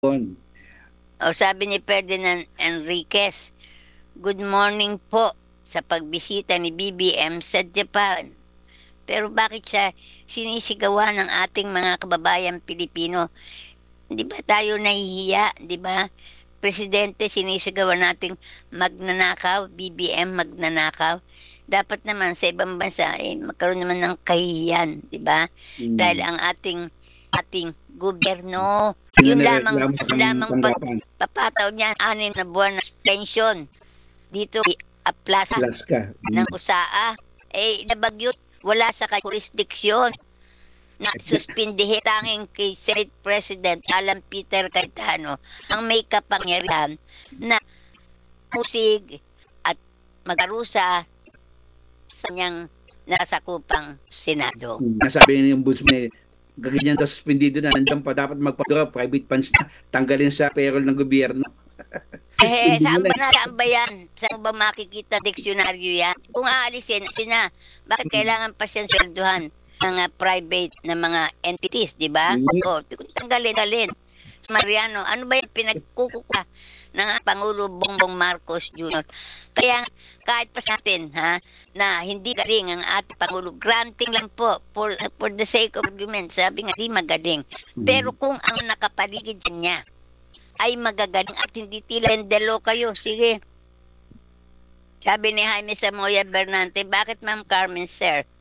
On. O sabi ni Ferdinand Enriquez, "Good morning po sa pagbisita ni BBM sa Japan." Pero bakit siya sinisigawan ng ating mga kababayang Pilipino? Di ba tayo nahihiya, di ba? Presidente, sinisigawan nating magnanakaw, BBM magnanakaw. Dapat naman sa ibang bansa, magkaroon naman ng kahihiyan, di ba? Dahil Hmm. ang ating gobyerno, Sino yun nireklamo sa lamang tanggapan? pagpapataw niya, 6 na buwan na pension dito sa plaza Plus ka. ng USAA. Nabagyot, wala sa jurisdiksyon na suspindihin tanging kay Senate President Alan Peter Cayetano ang may kapangyarihan na musig at magkarusa sa niyang nasakupang Senado. Nasabi niya yung Ombudsman, gaganyan daw suspendido na, nandiyan pa dapat magpadura, private funds na, tanggalin sa payroll ng gobyerno. Suspendido Saan na ba eh. na, saan ba yan? Saan ba makikita diksyonaryo yan? Kung aalisin, sina, bakit kailangan pa siyang swerduhan ng private na mga entities, di ba? Hmm. O, tanggalin. Mariano, ano ba yung pinagkukuka ng Pangulo Bongbong Marcos Jr.? Kaya kahit pa sa atin, ha, na hindi galing ang ating Pangulo, granting lang po for the sake of argument, sabi nga, di magaling. Pero kung ang nakapaligid niya ay magagaling at hindi tila endelo kayo, sige. Sabi ni Jaime Samoya Bernante, bakit Ma'am Carmen, sir?